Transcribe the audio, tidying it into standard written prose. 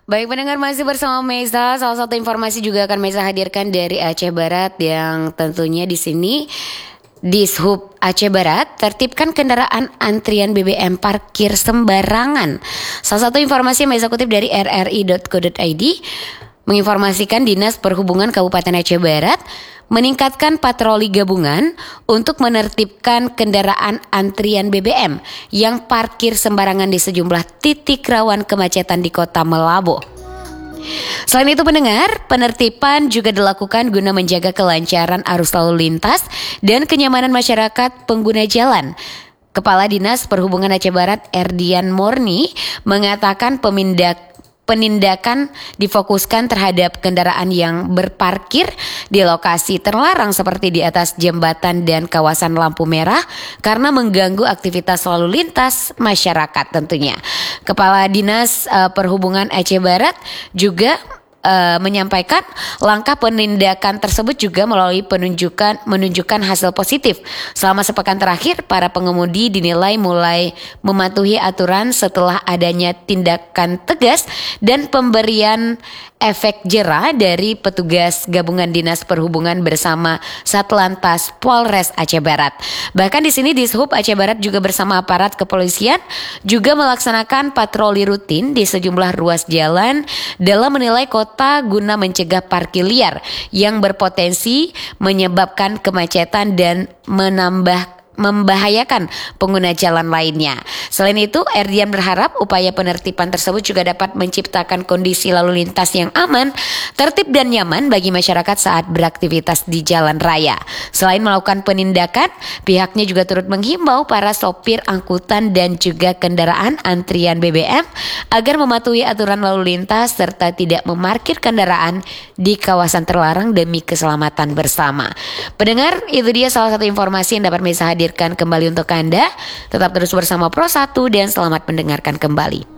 Baik pendengar, masih bersama Meza. Salah satu informasi juga akan Meza hadirkan dari Aceh Barat yang tentunya di sini Dishub Aceh Barat tertibkan kendaraan antrian BBM parkir sembarangan. Salah satu informasi yang Meza kutip dari rri.co.id menginformasikan Dinas Perhubungan Kabupaten Aceh Barat meningkatkan patroli gabungan untuk menertibkan kendaraan antrian BBM yang parkir sembarangan di sejumlah titik rawan kemacetan di Kota Melabo. Selain itu pendengar, penertiban juga dilakukan guna menjaga kelancaran arus lalu lintas dan kenyamanan masyarakat pengguna jalan. Kepala Dinas Perhubungan Aceh Barat Erdian Morni mengatakan penindakan difokuskan terhadap kendaraan yang berparkir di lokasi terlarang seperti di atas jembatan dan kawasan lampu merah karena mengganggu aktivitas lalu lintas masyarakat tentunya. Kepala Dinas Perhubungan Aceh Barat juga menyampaikan langkah penindakan tersebut juga melalui menunjukkan hasil positif. Selama sepekan terakhir, para pengemudi dinilai mulai mematuhi aturan setelah adanya tindakan tegas dan pemberian efek jera dari petugas gabungan Dinas Perhubungan bersama Satlantas Polres Aceh Barat. Bahkan di sini Dishub Aceh Barat juga bersama aparat kepolisian juga melaksanakan patroli rutin di sejumlah ruas jalan dalam menilai kota guna mencegah parkir liar yang berpotensi menyebabkan kemacetan dan membahayakan pengguna jalan lainnya. Selain itu, Erdian berharap upaya penertiban tersebut juga dapat menciptakan kondisi lalu lintas yang aman, tertib dan nyaman bagi masyarakat saat beraktivitas di jalan raya. Selain melakukan penindakan, pihaknya juga turut menghimbau para sopir angkutan dan juga kendaraan antrian BBM agar mematuhi aturan lalu lintas serta tidak memarkir kendaraan di kawasan terlarang demi keselamatan bersama. Pendengar, itu dia salah satu informasi yang dapat Mesa hadirkan kembali untuk Anda. Tetap terus bersama Pro 1 dan selamat mendengarkan kembali.